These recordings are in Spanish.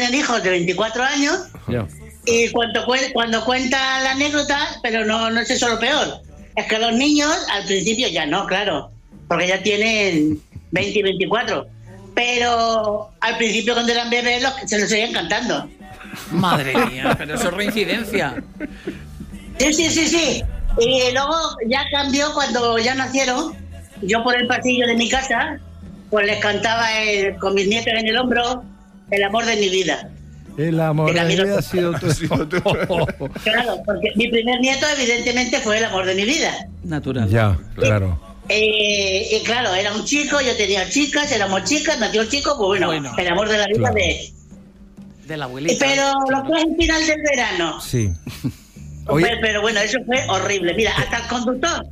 tener hijos de 24 años. Ya. Y cuando cuenta la anécdota, pero no es eso lo peor. Es que los niños, al principio ya no, claro, porque ya tienen 20 y 24. Pero al principio, cuando eran bebés, se los seguían cantando. Madre mía, pero eso es reincidencia. Sí. Y luego ya cambió cuando ya nacieron. Yo por el pasillo de mi casa, pues les cantaba con mis nietos en el hombro, El amor de mi vida. El amor de mi vida ha sido tu... Claro, porque mi primer nieto evidentemente fue el amor de mi vida. Natural. Ya, claro. Y claro, era un chico, yo tenía chicas, éramos chicas, nació el chico, pues bueno. El amor de la vida Claro. de la abuelita. Pero lo que es el final del verano. Sí. Oye, Pero bueno, eso fue horrible. Mira, hasta el conductor.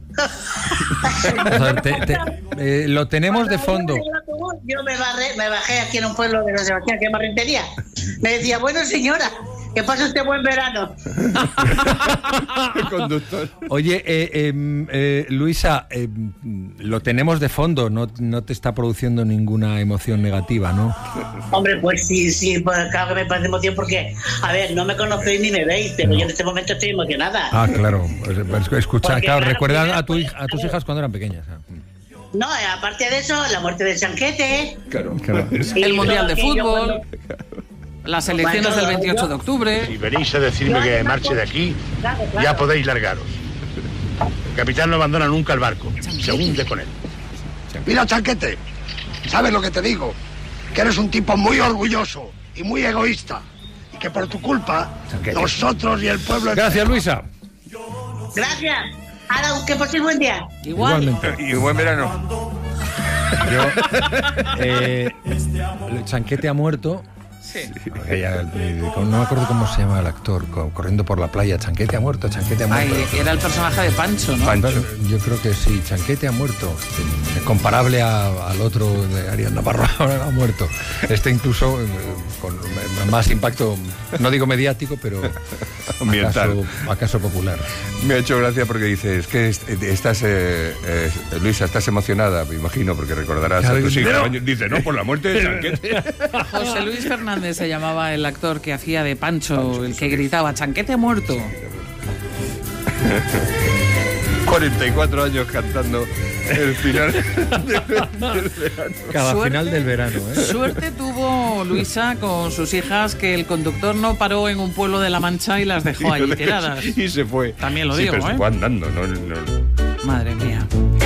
o sea, lo tenemos de fondo. Yo me bajé aquí en un pueblo de San Sebastián, que es Rentería. Me decía, bueno señora, que pase usted buen verano. Conductor. Oye, Luisa, lo tenemos de fondo, no te está produciendo ninguna emoción negativa, ¿no? Hombre, pues sí, pues claro que me parece emoción porque, a ver, no me conocéis ni me veis, pero yo en este momento estoy emocionada. Ah, claro. Escucha, Porque, claro, claro, recuerdan primero, a tus hijas cuando eran pequeñas. No, aparte de eso, la muerte de Chanquete. Claro. El Mundial de Fútbol. Las elecciones del 28 de octubre. Si venís a decirme que marche de aquí, ya podéis largaros. El capitán no abandona nunca el barco, se hunde con él. Mira, Chanquete, ¿sabes lo que te digo? Que eres un tipo muy orgulloso y muy egoísta. Y que por tu culpa, Chanquete. nosotros y el pueblo... Gracias, Luisa. Gracias. Ahora, que paséis buen día. Igualmente. Y buen verano. Chanquete ha muerto. Sí. No me acuerdo cómo se llama el actor, corriendo por la playa. Chanquete ha muerto. Ay, era el personaje de Pancho, ¿no? Yo creo que sí, Chanquete ha muerto. Comparable al otro de Ariel Navarro, ahora ha muerto. Incluso con más impacto, no digo mediático, pero acaso popular. Me ha hecho gracia porque dices que estás, Luisa, estás emocionada, me imagino, porque recordarás a tus hijos. Dice, no, por la muerte de Chanquete. José Luis Fernández se llamaba el actor que hacía de Pancho, el que gritaba, Chanquete ha muerto. 44 años cantando el final del verano. Cada final del verano, ¿eh? Suerte tuvo Luisa con sus hijas que el conductor no paró en un pueblo de La Mancha y las dejó allí tiradas. Y se fue. También lo sí, digo, pero se fue andando, no. Madre mía.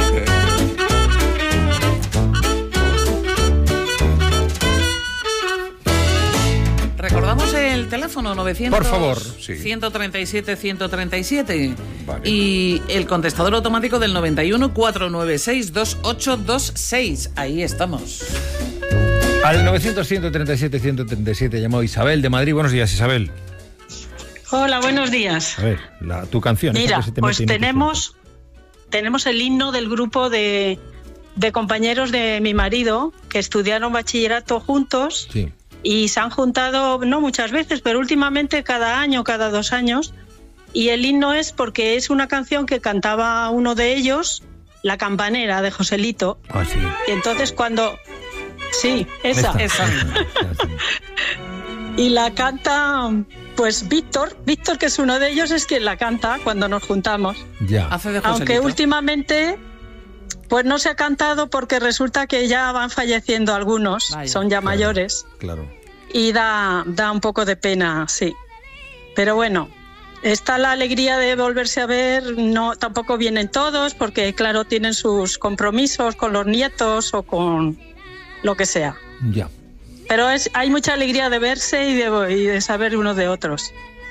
Recordamos el teléfono 900 Por favor, sí. 137 137 Vale. y el contestador automático del 91 496 2826. Ahí estamos. Al 900-137-137 llamó Isabel de Madrid. Buenos días, Isabel. Hola, buenos días. A ver, tu canción. Mira, esa que se te pues mete en tenemos el himno del grupo de compañeros de mi marido que estudiaron bachillerato juntos. Sí. Y se han juntado, no muchas veces, pero últimamente cada año, cada 2 años. Y el himno es porque es una canción que cantaba uno de ellos, La Campanera, de Joselito. Ah, sí. Y entonces cuando... Sí, esa. Y la canta, pues Víctor, que es uno de ellos, es quien la canta cuando nos juntamos. Ya. Hace de Joselito. Aunque últimamente... Pues no se ha cantado porque resulta que ya van falleciendo algunos, Vaya, son ya mayores. Claro. Y da un poco de pena, sí. Pero bueno, está la alegría de volverse a ver, no, tampoco vienen todos porque claro, tienen sus compromisos con los nietos o con lo que sea. Ya. Pero hay mucha alegría de verse y de saber unos de otros.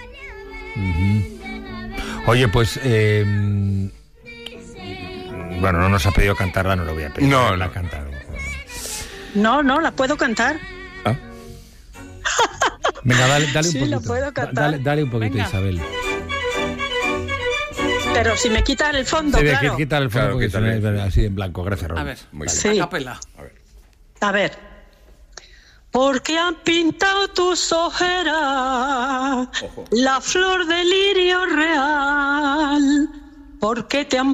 Uh-huh. Oye, pues... bueno, no nos ha pedido cantarla, no lo voy a pedir. No, la no. cantar. No, la puedo cantar. ¿Ah? Venga, dale un Sí, poquito. la puedo cantar. Dale un poquito, Venga. Isabel. Pero si me quitan el fondo, Sí, claro. quita el fondo Claro, porque quítale. si no es así en blanco. Gracias, Raúl. A ver, Muy bien. Sí. a capela. A ver. Porque han pintado tus ojeras la flor del lirio real, porque te han